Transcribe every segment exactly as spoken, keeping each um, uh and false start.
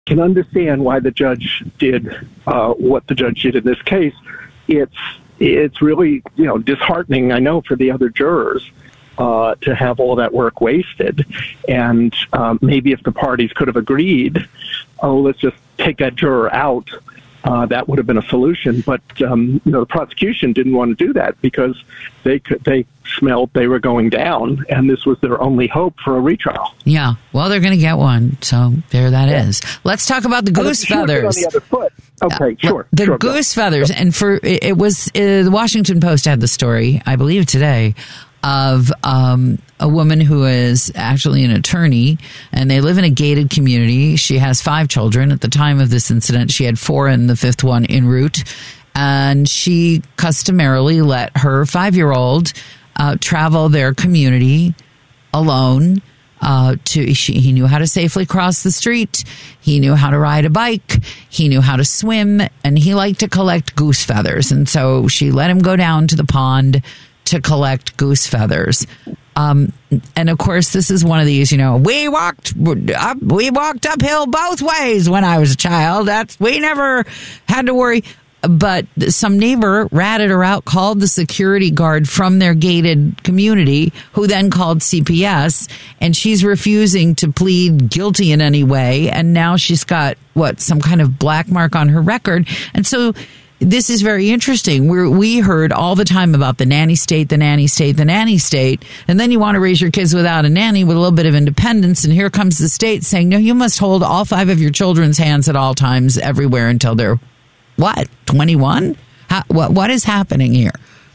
can understand why the judge did uh, what the judge did in this case. It's it's really, you know, disheartening, I know, for the other jurors uh, to have all that work wasted. And um, maybe if the parties could have agreed, oh, let's just take that juror out, uh, that would have been a solution. But, um, you know, the prosecution didn't want to do that because they could, they smelled they were going down, and this was their only hope for a retrial. Yeah, well, they're going to get one, so there that yeah. is. Let's talk about the goose feathers. On the other foot. Okay, uh, sure. The sure, goose go. feathers, and for it, it was uh, the Washington Post had the story, I believe today, of um, a woman who is actually an attorney, and they live in a gated community. She has five children. At the time of this incident, she had four, and the fifth one en route. And she customarily let her five-year-old uh, travel their community alone. Uh, to she, he knew how to safely cross the street. He knew how to ride a bike. He knew how to swim, and he liked to collect goose feathers. And so she let him go down to the pond to collect goose feathers. Um, and of course, this is one of these, you know, we walked up, we walked uphill both ways when I was a child. That's, we never had to worry. But some neighbor ratted her out, called the security guard from their gated community, who then called C P S, and she's refusing to plead guilty in any way. And now she's got, what, some kind of black mark on her record. And so this is very interesting. We're, we heard all the time about the nanny state, the nanny state, the nanny state. And then you want to raise your kids without a nanny with a little bit of independence. And here comes the state saying, no, you must hold all five of your children's hands at all times everywhere until they're, what, twenty-one? How, what, what is happening here?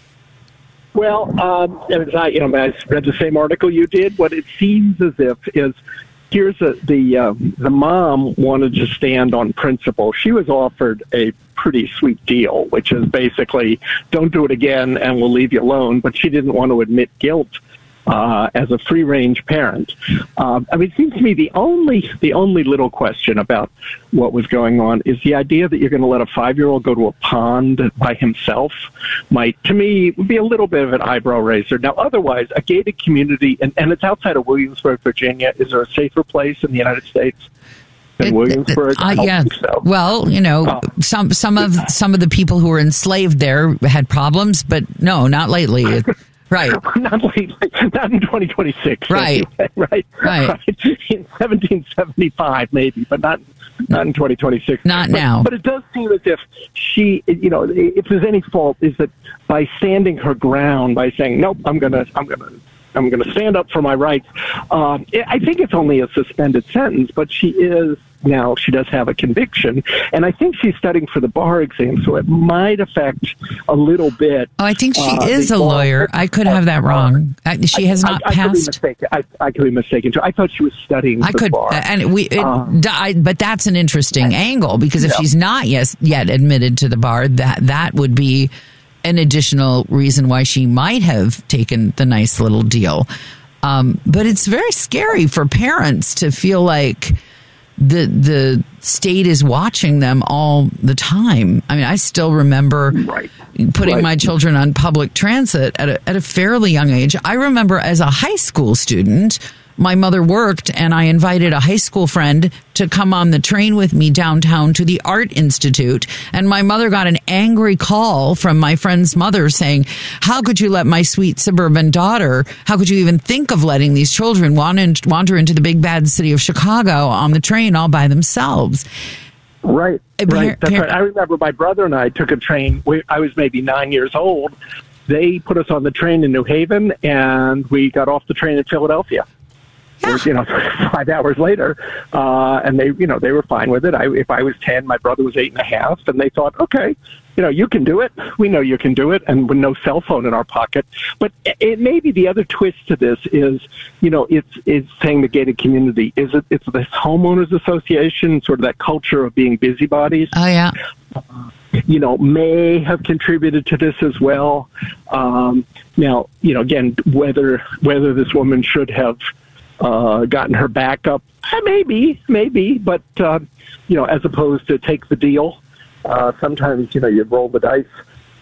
Well, um, as I, you know, I read the same article you did. What it seems as if is, here's a, the uh, the mom wanted to stand on principle. She was offered a pretty sweet deal, which is basically don't do it again and we'll leave you alone. But she didn't want to admit guilt uh, as a free-range parent. Uh, I mean, it seems to me the only the only little question about what was going on is the idea that you're going to let a five-year-old go to a pond by himself might, to me, be a little bit of an eyebrow raiser. Now, otherwise, a gated community, and, and it's outside of Williamsburg, Virginia. Is there a safer place in the United States than It, Williamsburg? Uh, yeah. So. Well, you know, uh, some some of some of the people who were enslaved there had problems, but no, not lately. It, right. Not lately. Not in twenty twenty-six. Right. Anyway, right. Right. Right. In seventeen seventy-five, maybe, but not not in twenty twenty-six. Not but, now. But it does seem as if she, you know, if there's any fault, is that by standing her ground, by saying, nope, I'm gonna, I'm gonna. I'm going to stand up for my rights. Uh, I think it's only a suspended sentence, but she is now, she does have a conviction. And I think she's studying for the bar exam, so it might affect a little bit. Oh, I think she uh, is a lawyer. I could have that wrong. I, she has not I, I, passed. I could be mistaken. I, I could be mistaken, too. I thought she was studying I for could, the bar. And we, it, uh, I, but that's an interesting angle, because if yeah. she's not yet, yet admitted to the bar, that that would be an additional reason why she might have taken the nice little deal. Um, but it's very scary for parents to feel like the the state is watching them all the time. I mean, I still remember right. putting right. my children on public transit at a, at a fairly young age. I remember as a high school student, my mother worked, and I invited a high school friend to come on the train with me downtown to the Art Institute. And my mother got an angry call from my friend's mother saying, how could you let my sweet suburban daughter, how could you even think of letting these children wander into the big bad city of Chicago on the train all by themselves? Right, Uh, right. That's par- right. I remember my brother and I took a train. We, I was maybe nine years old. They put us on the train in New Haven, and we got off the train in Philadelphia. Yeah. You know, five hours later, uh, and they, you know, they were fine with it. I, if I was ten, my brother was eight and a half, and they thought, okay, you know, you can do it. We know you can do it, and with no cell phone in our pocket. But it may be the other twist to this is, you know, it's it's saying the gated community. Is it? It's this homeowners association, sort of that culture of being busybodies. Oh yeah. Uh, you know, may have contributed to this as well. Um, now, you know, again, whether whether this woman should have Uh, gotten her back up, uh, maybe, maybe, but uh, you know, as opposed to take the deal. Uh, sometimes, you know, you roll the dice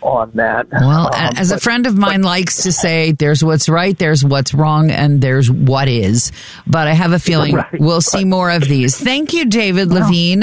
on that. Well, um, as but, a friend of mine but, likes to say, there's what's right, there's what's wrong, and there's what is. But I have a feeling right, we'll see right. more of these. Thank you, David Well, Levine.